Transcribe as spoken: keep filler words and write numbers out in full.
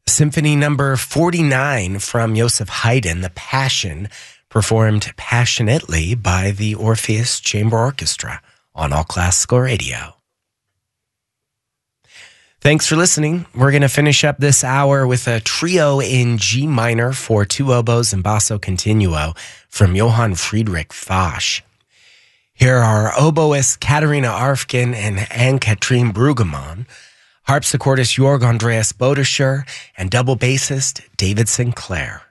Symphony number forty-nine from Joseph Haydn, The Passion, performed passionately by the Orpheus Chamber Orchestra on All Classical Radio. Thanks for listening. We're going to finish up this hour with a trio in G minor for two oboes and basso continuo from Johann Friedrich Fasch. Here are oboist Katharina Arfgen and Anne-Catherine Bruggemann, harpsichordist Jörg Andreas Bodescher, and double bassist David Sinclair.